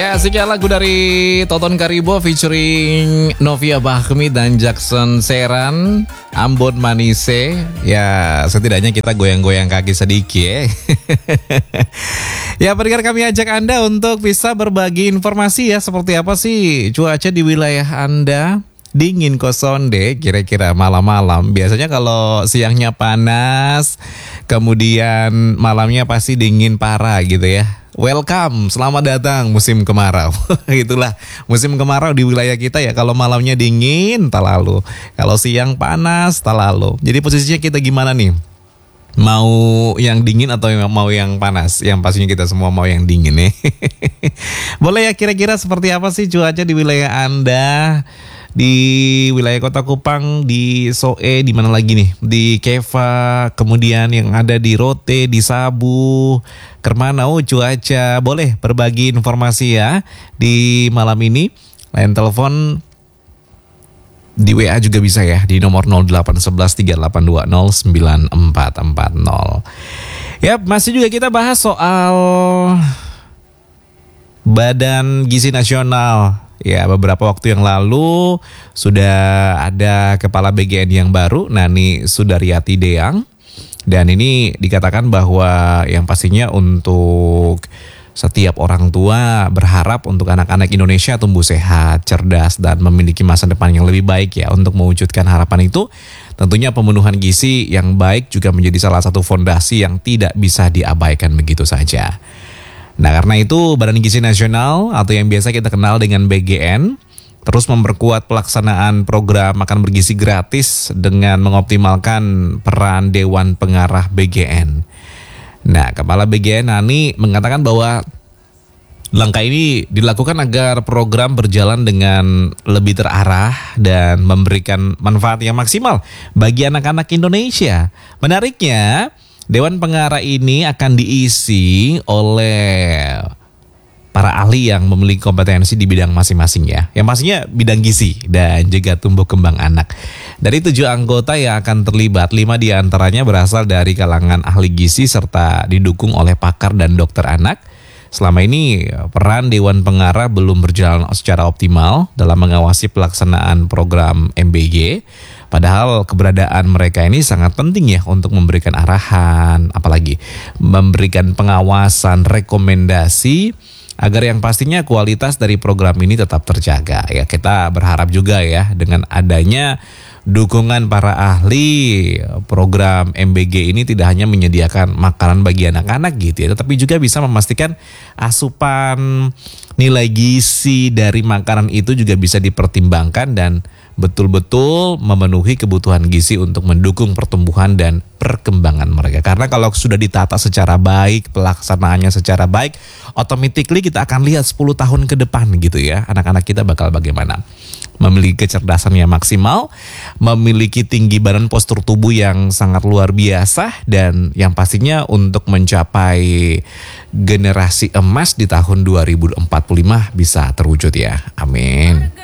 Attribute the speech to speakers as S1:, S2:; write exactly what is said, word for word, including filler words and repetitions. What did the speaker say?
S1: Ya, sekian lagu dari Toton Karibo featuring Novia Bahmi dan Jackson Seran, Ambon Manise. Ya, setidaknya kita goyang-goyang kaki sedikit ya. Ya, pendengar, kami ajak Anda untuk bisa berbagi informasi ya, seperti apa sih cuaca di wilayah Anda. Dingin kosonde kira-kira malam-malam. Biasanya kalau siangnya panas, kemudian malamnya pasti dingin parah gitu ya. Welcome, selamat datang musim kemarau. Itulah musim kemarau di wilayah kita ya. Kalau malamnya dingin, tak lalu. Kalau siang panas, tak lalu. Jadi posisinya kita gimana nih? Mau yang dingin atau mau yang panas? Yang pastinya kita semua mau yang dingin nih. Boleh ya, kira-kira seperti apa sih cuaca di wilayah Anda? Di wilayah Kota Kupang, di Soe, di mana lagi nih? Di Keva, kemudian yang ada di Rote, di Sabu, Kermana. Oh, cuaca. Boleh berbagi informasi ya di malam ini. Line telepon di W A juga bisa ya, di nomor nol delapan satu satu tiga delapan dua nol sembilan empat empat nol. Ya, masih juga kita bahas soal Badan Gizi Nasional. Ya, beberapa waktu yang lalu sudah ada kepala B G N yang baru, Nani Sudaryati Deang. Dan ini dikatakan bahwa yang pastinya untuk setiap orang tua berharap untuk anak-anak Indonesia tumbuh sehat, cerdas, dan memiliki masa depan yang lebih baik ya. Untuk mewujudkan harapan itu, tentunya pemenuhan gizi yang baik juga menjadi salah satu fondasi yang tidak bisa diabaikan begitu saja. Nah, karena itu Badan Gizi Nasional atau yang biasa kita kenal dengan B G N terus memperkuat pelaksanaan program makan bergizi gratis dengan mengoptimalkan peran Dewan Pengarah B G N. Nah, Kepala B G N Nani mengatakan bahwa langkah ini dilakukan agar program berjalan dengan lebih terarah dan memberikan manfaat yang maksimal bagi anak-anak Indonesia. Menariknya, Dewan Pengarah ini akan diisi oleh para ahli yang memiliki kompetensi di bidang masing-masing ya. Yang pastinya bidang gizi dan juga tumbuh kembang anak. Dari tujuh anggota yang akan terlibat, lima diantaranya berasal dari kalangan ahli gizi serta didukung oleh pakar dan dokter anak. Selama ini peran Dewan Pengarah belum berjalan secara optimal dalam mengawasi pelaksanaan program M B G. Padahal keberadaan mereka ini sangat penting ya untuk memberikan arahan, apalagi memberikan pengawasan, rekomendasi agar yang pastinya kualitas dari program ini tetap terjaga. Ya, kita berharap juga ya dengan adanya dukungan para ahli program M B G ini tidak hanya menyediakan makanan bagi anak-anak gitu ya, tetapi juga bisa memastikan asupan nilai gizi dari makanan itu juga bisa dipertimbangkan dan betul-betul memenuhi kebutuhan gizi untuk mendukung pertumbuhan dan perkembangan mereka. Karena kalau sudah ditata secara baik, pelaksanaannya secara baik, automatically kita akan lihat sepuluh tahun ke depan gitu ya, anak-anak kita bakal bagaimana. Memiliki kecerdasan yang maksimal, memiliki tinggi badan, postur tubuh yang sangat luar biasa, dan yang pastinya untuk mencapai generasi emas di tahun dua ribu empat puluh lima bisa terwujud ya. Amin.